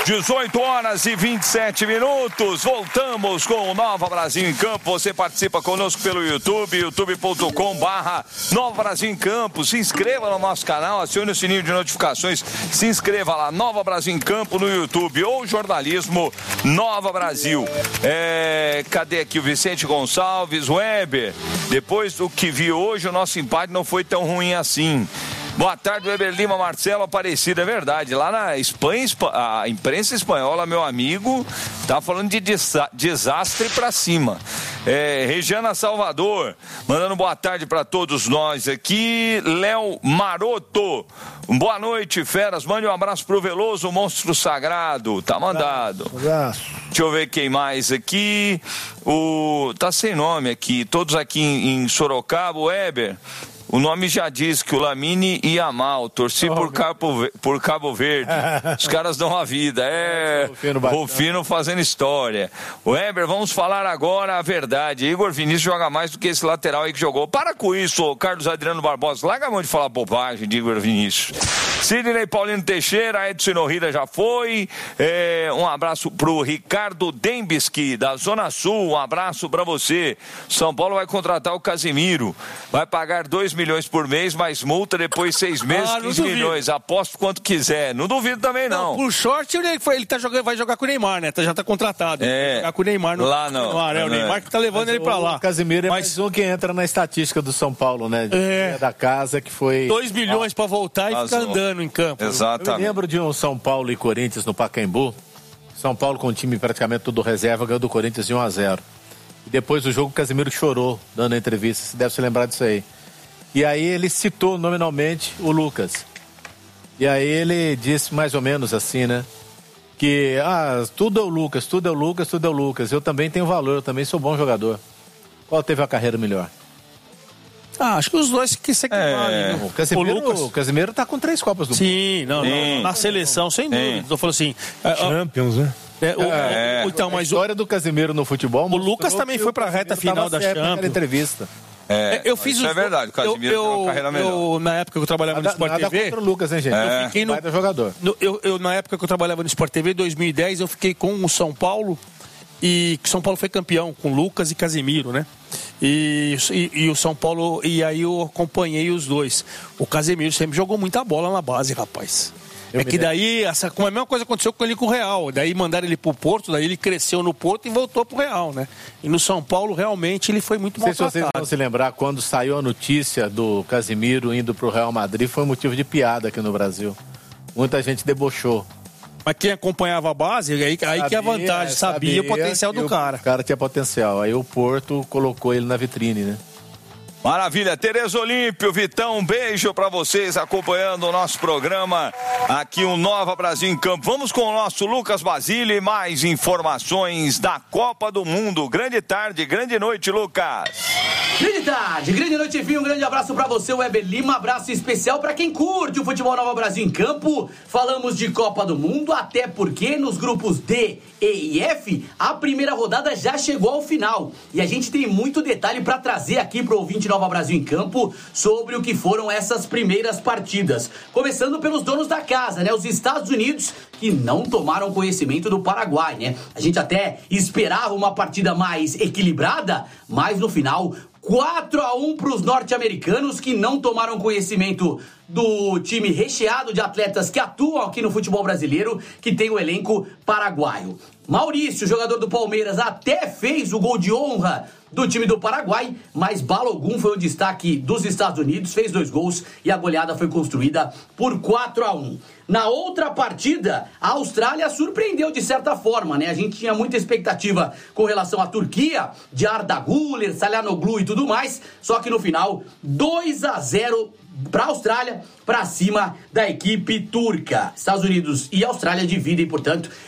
18 horas e 27 minutos. Voltamos com o Nova Brasil em Campo. Você participa conosco pelo YouTube, youtube.com/Nova Brasil em Campo. Se inscreva no nosso canal, acione o sininho de notificações. Se inscreva lá, Nova Brasil em Campo no YouTube ou Jornalismo Nova Brasil. Cadê aqui o Vicente Gonçalves? Weber, depois do que vi hoje, o nosso empate não foi tão ruim assim. Boa tarde, Weber Lima, Marcelo Aparecido, é verdade, lá na Espanha, a imprensa espanhola, meu amigo, tá falando de desastre pra cima. Regiana Salvador, mandando boa tarde pra todos nós aqui. Léo Maroto, boa noite, feras, mande um abraço pro Veloso, o monstro sagrado, tá mandado. Abraço. Deixa eu ver quem mais aqui, tá sem nome aqui, todos aqui em Sorocaba, Weber. O nome já diz que o Lamine ia mal, torci por Cabo Verde. Os caras dão a vida. Rufino fazendo história. Weber, vamos falar agora a verdade. Igor Vinícius joga mais do que esse lateral aí que jogou. Para com isso, Carlos Adriano Barbosa. Larga a mão de falar bobagem de Igor Vinícius. Sidney Paulino Teixeira, Edson Norrida já foi. Um abraço pro Ricardo Dembski, da Zona Sul. Um abraço para você. São Paulo vai contratar o Casimiro. Vai pagar 2 milhões por mês, mais multa, depois 6 meses, 15 milhões. Aposto quanto quiser. Não duvido também, não. Por sorte, ele vai jogar com o Neymar, né? Já tá contratado. Vai jogar com o Neymar. Lá não. O Neymar que tá levando ele pra lá. O Casimiro é mais um que entra na estatística do São Paulo, né? Da casa, que foi... 2 milhões pra voltar e ficar andando em campo. Exatamente. Eu me lembro de um São Paulo e Corinthians no Pacaembu. São Paulo com o time praticamente todo reserva, ganhou do Corinthians de 1-0. E depois do jogo, o Casimiro chorou, dando a entrevista. Você deve se lembrar disso aí. E aí ele citou nominalmente o Lucas. E aí ele disse mais ou menos assim, né? Que, tudo é o Lucas, tudo é o Lucas, tudo é o Lucas. Eu também tenho valor, eu também sou bom jogador. Qual teve a carreira melhor? Acho que os dois que se equivalem. O Casimiro tá com 3 Copas do Mundo. Sim, não, na seleção, sem dúvida. Eu falo assim... Champions, né? Então, mas a história do Casimiro no futebol... O Lucas também foi pra reta final da Champions. Entrevista. Eu fiz isso é verdade, o Casimiro tem uma carreira melhor. Na época que eu trabalhava no Sport TV... Nada contra o Lucas, hein, gente? Eu fiquei no... jogador. Na época que eu trabalhava no Sport TV, em 2010, eu fiquei com o São Paulo, e que São Paulo foi campeão, com Lucas e Casimiro, né? E o São Paulo... E aí eu acompanhei os dois. O Casimiro sempre jogou muita bola na base, rapaz. Daí, a mesma coisa aconteceu com ele com o Real. Daí mandaram ele pro Porto, daí ele cresceu no Porto e voltou pro Real, né? E no São Paulo, realmente, ele foi muito maltratado. Não sei se vocês vão se lembrar, quando saiu a notícia do Casimiro indo pro Real Madrid, foi motivo de piada aqui no Brasil. Muita gente debochou. Mas quem acompanhava a base, aí que é a vantagem, sabia o potencial do cara. O cara tinha potencial. Aí o Porto colocou ele na vitrine, né? Maravilha, Tereza Olímpio, Vitão, um beijo pra vocês acompanhando o nosso programa aqui, o Nova Brasil em Campo. Vamos com o nosso Lucas Basile, mais informações da Copa do Mundo. Grande tarde, grande noite, Lucas. Grande tarde, grande noite, enfim, um grande abraço pra você, Weber Lima, abraço especial pra quem curte o futebol Nova Brasil em Campo. Falamos de Copa do Mundo, até porque nos grupos D, E e F, a primeira rodada já chegou ao final. E a gente tem muito detalhe pra trazer aqui pro ouvinte Nova Brasil em Campo sobre o que foram essas primeiras partidas. Começando pelos donos da casa, né? Os Estados Unidos, que não tomaram conhecimento do Paraguai, né? A gente até esperava uma partida mais equilibrada, mas no final, 4-1 para os norte-americanos, que não tomaram conhecimento do time recheado de atletas que atuam aqui no futebol brasileiro, que tem o elenco paraguaio. Maurício, jogador do Palmeiras, até fez o gol de honra do time do Paraguai, mas Balogun foi o destaque dos Estados Unidos, fez 2 gols e a goleada foi construída por 4-1. Na outra partida, a Austrália surpreendeu de certa forma, né? A gente tinha muita expectativa com relação à Turquia, de Arda Güler, Çalhanoğlu e tudo mais, só que no final, 2-0 para a Austrália, para cima da equipe turca. Estados Unidos e Austrália dividem, portanto,